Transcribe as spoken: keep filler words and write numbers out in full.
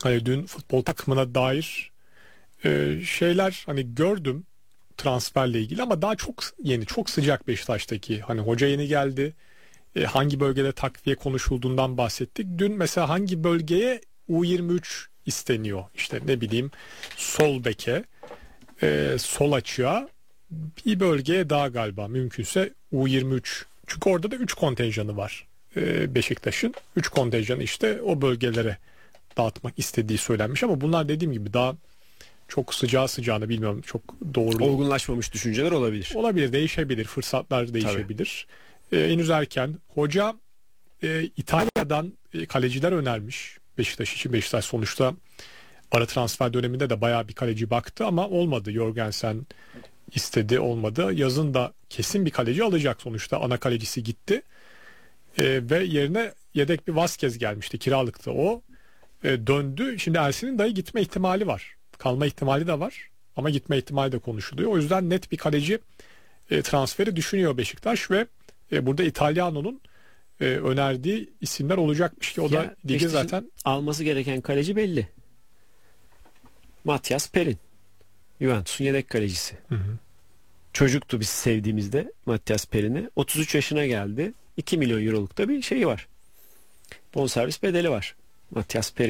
hani dün futbol takımına dair e, şeyler hani gördüm transferle ilgili ama daha çok yeni, çok sıcak Beşiktaş'taki. Hani hoca yeni geldi. E, hangi bölgede takviye konuşulduğundan bahsettik. Dün mesela hangi bölgeye U yirmi üç isteniyor? İşte ne bileyim sol beke, e, sol açığa, bir bölgeye daha galiba mümkünse U yirmi üç. Çünkü orada da üç kontenjanı var. E, Beşiktaş'ın üç kontenjanı işte o bölgelere dağıtmak istediği söylenmiş ama bunlar dediğim gibi daha çok sıcağı sıcağını bilmiyorum. Çok doğru. Olgunlaşmamış düşünceler olabilir. Olabilir, değişebilir. Fırsatlar değişebilir. Ee, henüz erken. Hoca e, İtalya'dan e, kaleciler önermiş. Beşiktaş için. Beşiktaş sonuçta ara transfer döneminde de bayağı bir kaleci baktı ama olmadı. Jorgensen istedi, olmadı. Yazın da kesin bir kaleci alacak sonuçta. Ana kalecisi gitti. E, ve yerine yedek bir Vazquez gelmişti. Kiralıktı o. E, döndü. Şimdi Ersin'in dahi gitme ihtimali var. Kalma ihtimali de var. Ama gitme ihtimali de konuşuluyor. O yüzden net bir kaleci e, transferi düşünüyor Beşiktaş ve e, burada İtalyano'nun e, önerdiği isimler olacakmış ki o Ya, da lige Beşiktaş'ın zaten alması gereken kaleci belli. Matias Perin. Juventus'un yedek kalecisi. hı hı. Çocuktu biz sevdiğimizde Matias Perin'i. otuz üç yaşına geldi. iki milyon euroluk da bir şeyi var. Bonservis bedeli var. Matias Perin